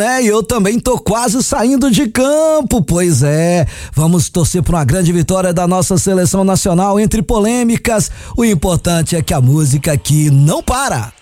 E eu também tô quase saindo de campo, pois é, vamos torcer por uma grande vitória da nossa seleção nacional entre polêmicas, o importante é que a música aqui não para.